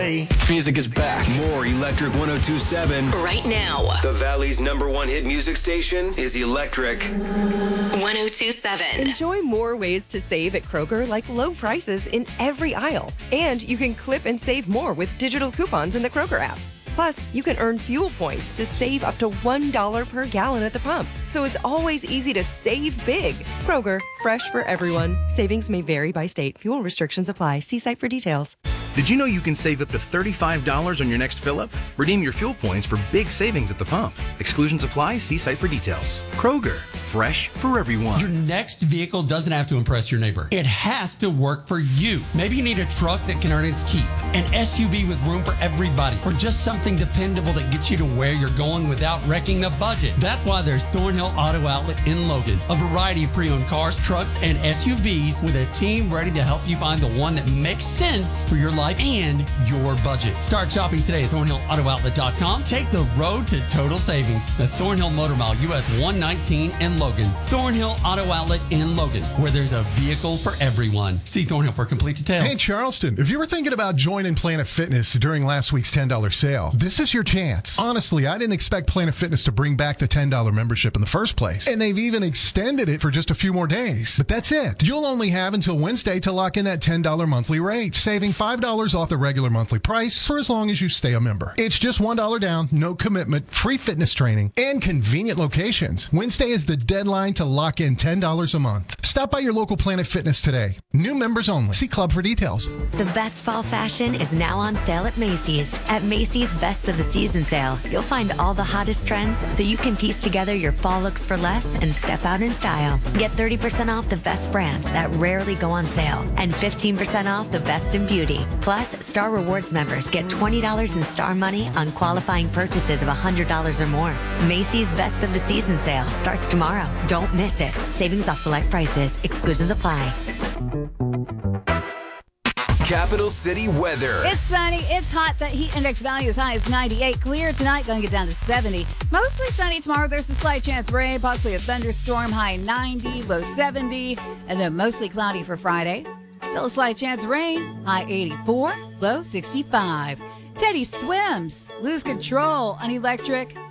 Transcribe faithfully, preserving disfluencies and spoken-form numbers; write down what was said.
Music is back. More Electric one oh two point seven. Right now. The Valley's number one hit music station is Electric one oh two point seven. Enjoy more ways to save at Kroger, like low prices in every aisle. And you can clip and save more with digital coupons in the Kroger app. Plus, you can earn fuel points to save up to one dollar per gallon at the pump. So it's always easy to save big. Kroger, fresh for everyone. Savings may vary by state. Fuel restrictions apply. See site for details. Did you know you can save up to thirty-five dollars on your next fill-up? Redeem your fuel points for big savings at the pump. Exclusions apply. See site for details. Kroger, fresh for everyone. Your next vehicle doesn't have to impress your neighbor. It has to work for you. Maybe you need a truck that can earn its keep, an S U V with room for everybody, or just something dependable that gets you to where you're going without wrecking the budget. That's why there's Thornhill Auto Outlet in Logan. A variety of pre-owned cars, trucks, and S U Vs with a team ready to help you find the one that makes sense for your life and your budget. Start shopping today at thornhill auto outlet dot com. Take the road to total savings. The Thornhill Motor Mile, U S one nineteen in Logan. Thornhill Auto Outlet in Logan, where there's a vehicle for everyone. See Thornhill for complete details. Hey, Charleston, if you were thinking about joining Planet Fitness during last week's ten dollars sale, this is your chance. Honestly, I didn't expect Planet Fitness to bring back the ten dollars membership in the first place, and they've even extended it for just a few more days. But that's it. You'll only have until Wednesday to lock in that ten dollars monthly rate, saving five dollars off the regular monthly price for as long as you stay a member. It's just one dollar down, no commitment, free fitness training, and convenient locations. Wednesday is the deadline to lock in ten dollars a month. Stop by your local Planet Fitness today. New members only. See Club for details. The best fall fashion is now on sale at Macy's. At Macy's Best of the Season sale, you'll find all the hottest trends so you can piece together your fall looks for less and step out in style. Get thirty percent off the best brands that rarely go on sale and fifteen percent off the best in beauty. Plus, Star Rewards members get twenty dollars in Star Money on qualifying purchases of one hundred dollars or more. Macy's Best of the Season sale starts tomorrow. Don't miss it. Savings off select prices. Exclusions apply. Capital City weather. It's sunny. It's hot. The heat index value is high as ninety-eight. Clear tonight. Going to get down to seventy. Mostly sunny tomorrow. There's a slight chance of rain, possibly a thunderstorm. High ninety, low seventy. And then mostly cloudy for Friday. Still a slight chance of rain. High eighty-four, low sixty-five. Teddy Swims. Lose control on Electric